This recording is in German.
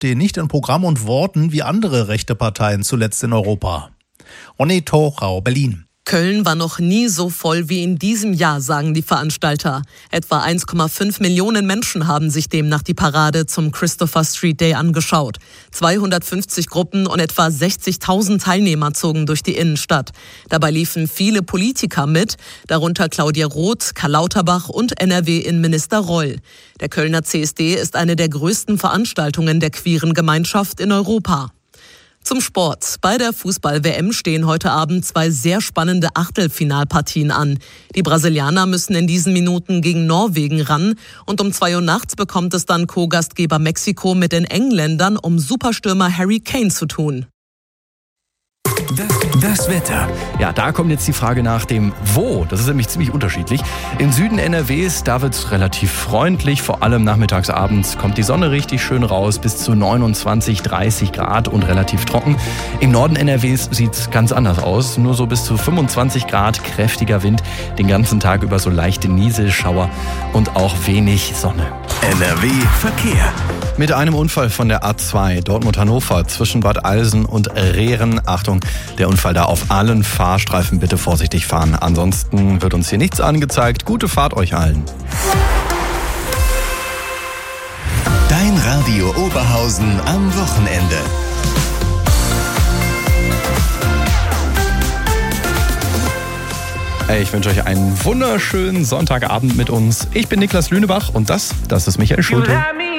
steht nicht in Programm und Worten wie andere rechte Parteien zuletzt in Europa. Ronny Thorau, Berlin. Köln war noch nie so voll wie in diesem Jahr, sagen die Veranstalter. Etwa 1,5 Millionen Menschen haben sich demnach die Parade zum Christopher Street Day angeschaut. 250 Gruppen und etwa 60.000 Teilnehmer zogen durch die Innenstadt. Dabei liefen viele Politiker mit, darunter Claudia Roth, Karl Lauterbach und NRW-Innenminister Reul. Der Kölner CSD ist eine der größten Veranstaltungen der queeren Gemeinschaft in Europa. Zum Sport. Bei der Fußball-WM stehen heute Abend 2 sehr spannende Achtelfinalpartien an. Die Brasilianer müssen in diesen Minuten gegen Norwegen ran und um 2 Uhr nachts bekommt es dann Co-Gastgeber Mexiko mit den Engländern um Superstürmer Harry Kane zu tun. Das Wetter. Ja, da kommt jetzt die Frage nach dem Wo. Das ist nämlich ziemlich unterschiedlich. Im Süden NRWs, da wird es relativ freundlich. Vor allem nachmittags, abends kommt die Sonne richtig schön raus. Bis zu 29, 30 Grad und relativ trocken. Im Norden NRWs sieht es ganz anders aus. Nur so bis zu 25 Grad, kräftiger Wind. Den ganzen Tag über so leichte Nieselschauer und auch wenig Sonne. NRW Verkehr. Mit einem Unfall von der A2 Dortmund-Hannover zwischen Bad Alsen und Rehren. Achtung, der Unfall da auf allen Fahrstreifen, bitte vorsichtig fahren. Ansonsten wird uns hier nichts angezeigt. Gute Fahrt euch allen. Dein Radio Oberhausen am Wochenende. Ich wünsche euch einen wunderschönen Sonntagabend mit uns. Ich bin Niklas Lünebach und das ist Michael Schulte.